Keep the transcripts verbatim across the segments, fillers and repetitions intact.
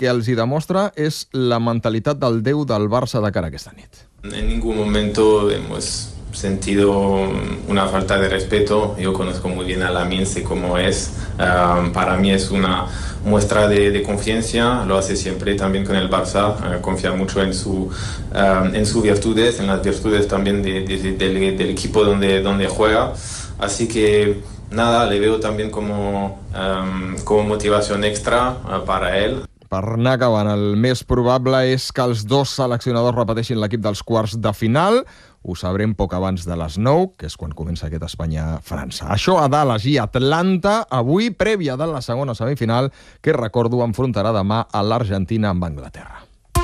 que els hi demostra és la mentalitat del déu del Barça de cara a aquesta nit. En ningún momento hemos sentido una falta de respeto. Yo conozco muy bien a Lamine, sé cómo es. Uh, para mí es una muestra de, de confianza, lo hace siempre también con el Barça, uh, confía mucho en, su, uh, en sus virtudes, en las virtudes también de, de, de, del, del equipo donde, donde juega. Así que nada, le veo también como, um, como motivación extra uh, para él. Per anar acabant, el més probable és que els dos seleccionadors repeteixin l'equip dels quarts de final. Ho sabrem poc abans de les nou, que és quan comença aquest Espanya-França. Això a Dallas i Atlanta, avui prèvia de la segona semifinal, que recordo enfrontarà demà a l'Argentina amb Anglaterra.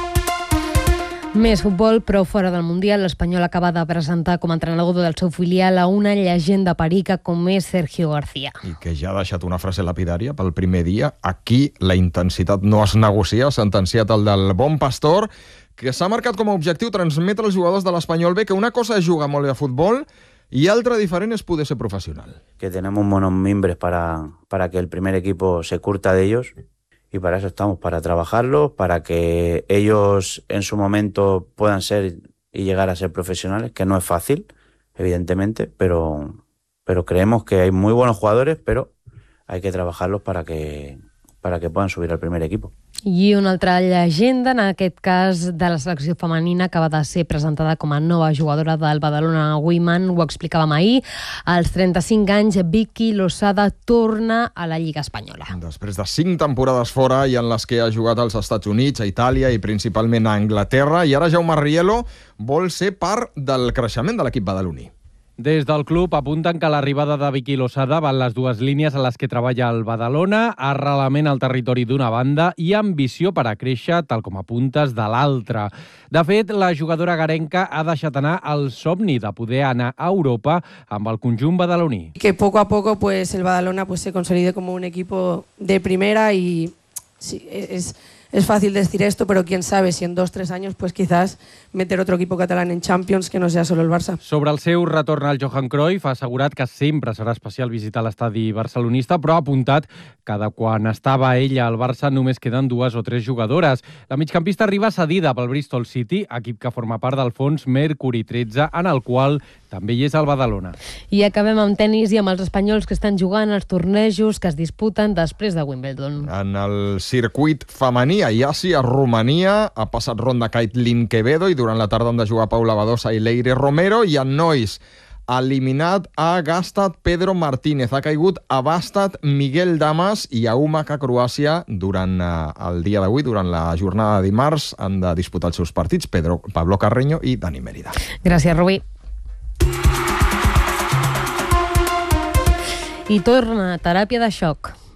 Més futbol, però fora del Mundial, l'Espanyol acaba de presentar com a entrenador del seu filial a una llegenda perica com és Sergio García. I que ja ha deixat una frase lapidària pel primer dia. Aquí la intensitat no es negocia, sentenciat el del Bon Pastor, que s'ha marcat com a objectiu transmetre als jugadors de l'Espanyol B que una cosa és jugar molt bé a futbol y altra diferent es poder ser profesional. Que tenemos buenos mimbres para, para que el primer equipo se curta de ellos. Y para eso estamos, para trabajarlos, para que ellos en su momento puedan ser y llegar a ser profesionales, que no es fácil, evidentemente, pero, pero creemos que hay muy buenos jugadores, pero hay que trabajarlos para que, para que puedan subir al primer equipo. I una altra llegenda, en aquest cas de la selecció femenina, acaba de ser presentada com a nova jugadora del Badalona Women, ho explicàvem ahir. Als trenta-cinc anys, Vicky Losada torna a la Lliga Espanyola. Després de cinc temporades fora i en les que ha jugat als Estats Units, a Itàlia i principalment a Anglaterra, i ara Jaume Rielo vol ser part del creixement de l'equip badaloní. Des del club apunten que l'arribada de Vicky Losada va en les dues línies a les que treballa el Badalona, arrelament al territori d'una banda i ambició per a créixer, tal com apuntes, de l'altra. De fet, la jugadora garenca ha deixat anar el somni de poder anar a Europa amb el conjunt badaloní. Que poco a poco pues, el Badalona pues, se consolide como un equipo de primera y sí, es... Es fácil decir esto, pero quién sabe si en dos, tres años pues quizás meter otro equipo catalán en Champions que no sea solo el Barça. Sobre el seu retorn al Johan Cruyff ha assegurat que sempre serà especial visitar l'estadi barcelonista, però ha apuntat que de quan estava ella al Barça només queden dues o tres jugadores. La migcampista arriba cedida pel Bristol City, equip que forma part del fons Mercury tretze, en el qual també hi és el Badalona. I acabem amb tennis i amb els espanyols que estan jugant als tornejos que es disputen després de Wimbledon. En el circuit femení, a Iasi, a Romania, ha passat ronda Kaitlyn Quevedo i durant la tarda han de jugar Paula Badosa i Leire Romero, i en nois eliminat a Gastad Pedro Martínez. Ha caigut a Bastad Miguel Damas i a Umac a Croàcia durant eh, el dia d'avui, durant la jornada de dimarts, han de disputar els seus partits Pedro, Pablo Carreño i Dani Mérida. Gràcies, Rubí. I torna teràpia de xoc.